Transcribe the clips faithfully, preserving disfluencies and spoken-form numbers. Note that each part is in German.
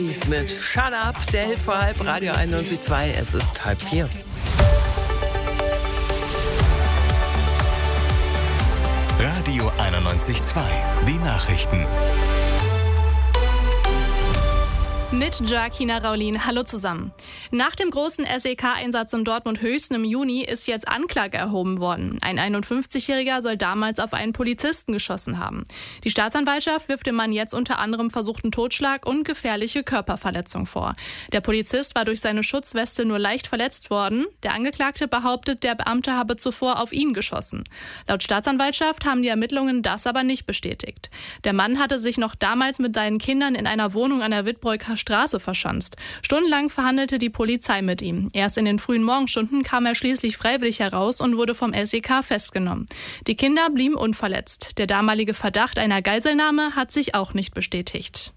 Mit Shut Up, der Hit vor halb, Radio einundneunzig Komma zwei, es ist halb vier. Radio einundneunzig Komma zwei, die Nachrichten. Mit Joaquina Raulin. Hallo zusammen. Nach dem großen S E K-Einsatz in Dortmund-Höchsten im Juni ist jetzt Anklage erhoben worden. Ein einundfünfzigjähriger soll damals auf einen Polizisten geschossen haben. Die Staatsanwaltschaft wirft dem Mann jetzt unter anderem versuchten Totschlag und gefährliche Körperverletzung vor. Der Polizist war durch seine Schutzweste nur leicht verletzt worden. Der Angeklagte behauptet, der Beamte habe zuvor auf ihn geschossen. Laut Staatsanwaltschaft haben die Ermittlungen das aber nicht bestätigt. Der Mann hatte sich noch damals mit seinen Kindern in einer Wohnung an der Wittbreuker Straße verschanzt. Stundenlang verhandelte die Polizei mit ihm. Erst in den frühen Morgenstunden kam er schließlich freiwillig heraus und wurde vom S E K festgenommen. Die Kinder blieben unverletzt. Der damalige Verdacht einer Geiselnahme hat sich auch nicht bestätigt.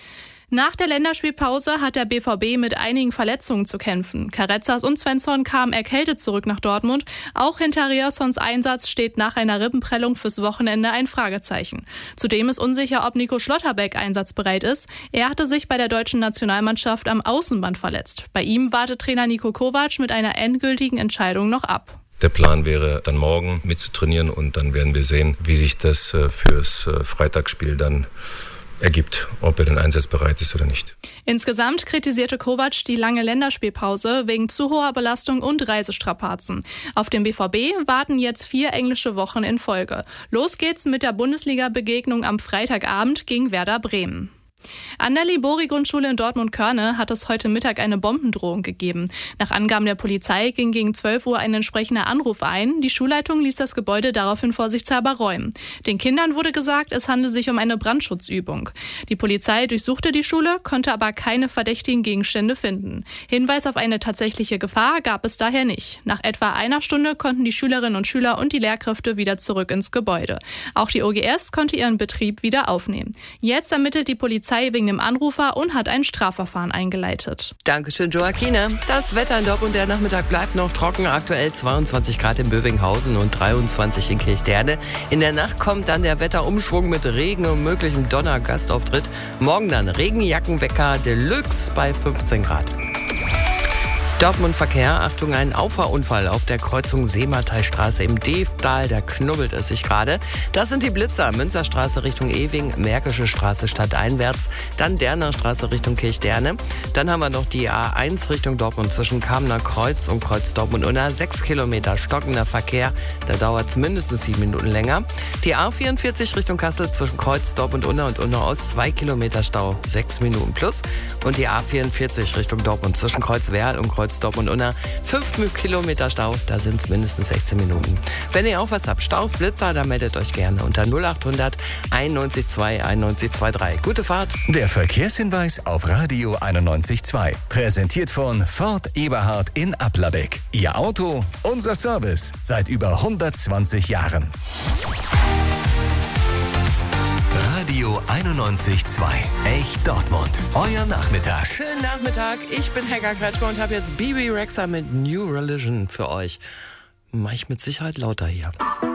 Nach der Länderspielpause hat der B V B mit einigen Verletzungen zu kämpfen. Carrezzas und Svensson kamen erkältet zurück nach Dortmund. Auch hinter Riersons Einsatz steht nach einer Rippenprellung fürs Wochenende ein Fragezeichen. Zudem ist unsicher, ob Nico Schlotterbeck einsatzbereit ist. Er hatte sich bei der deutschen Nationalmannschaft am Außenband verletzt. Bei ihm wartet Trainer Niko Kovac mit einer endgültigen Entscheidung noch ab. Der Plan wäre dann morgen mitzutrainieren und dann werden wir sehen, wie sich das fürs Freitagsspiel dann ergibt, ob er denn einsatzbereit ist oder nicht. Insgesamt kritisierte Kovac die lange Länderspielpause wegen zu hoher Belastung und Reisestrapazen. Auf dem B V B warten jetzt vier englische Wochen in Folge. Los geht's mit der Bundesliga-Begegnung am Freitagabend gegen Werder Bremen. An der Libori-Grundschule in Dortmund-Körne hat es heute Mittag eine Bombendrohung gegeben. Nach Angaben der Polizei ging gegen zwölf Uhr ein entsprechender Anruf ein. Die Schulleitung ließ das Gebäude daraufhin vorsichtshalber räumen. Den Kindern wurde gesagt, es handle sich um eine Brandschutzübung. Die Polizei durchsuchte die Schule, konnte aber keine verdächtigen Gegenstände finden. Hinweis auf eine tatsächliche Gefahr gab es daher nicht. Nach etwa einer Stunde konnten die Schülerinnen und Schüler und die Lehrkräfte wieder zurück ins Gebäude. Auch die O G S konnte ihren Betrieb wieder aufnehmen. Jetzt ermittelt die Polizei wegen dem Anrufer und hat ein Strafverfahren eingeleitet. Dankeschön, Joaquina. Das Wetter in Dortmund, der Nachmittag bleibt noch trocken. Aktuell zweiundzwanzig Grad in Bövinghausen und dreiundzwanzig in Kirchderne. In der Nacht kommt dann der Wetterumschwung mit Regen und möglichem Donnergastauftritt. Morgen dann Regenjackenwecker Deluxe bei fünfzehn Grad. Dortmund Verkehr, Achtung, ein Auffahrunfall auf der Kreuzung Seemateistraße im Devdal, da knubbelt es sich gerade. Das sind die Blitzer, Münzerstraße Richtung Ewing, Märkische Straße stadteinwärts, dann Derner Straße Richtung Kirchderne. Dann haben wir noch die A eins Richtung Dortmund zwischen Kamener Kreuz und Kreuz Dortmund-Unna, sechs Kilometer stockender Verkehr, da dauert es mindestens sieben Minuten länger. Die A vierundvierzig Richtung Kassel zwischen Kreuz Dortmund-Unna und Unna-Ost, zwei Kilometer Stau, sechs Minuten plus. Und die A vierundvierzig Richtung Dortmund zwischen Kreuz Werl und Kreuz Dortmund-Unna, fünf Kilometer Stau, da sind es mindestens sechzehn Minuten. Wenn ihr auch was habt, Staus, Blitzer, dann meldet euch gerne unter null achthundert einundneunzig zwei einundneunzig dreiundzwanzig. Gute Fahrt. Der Verkehrshinweis auf Radio einundneunzig Komma zwei. Präsentiert von Ford Eberhard in Applerbeck. Ihr Auto, unser Service. Seit über hundertzwanzig Jahren. Radio einundneunzig Komma zwei. Echt Dortmund. Euer Nachmittag. Schönen Nachmittag. Ich bin Helga Kretschmer und habe jetzt Bibi Rexha mit New Religion für euch. Mach ich mit Sicherheit lauter hier.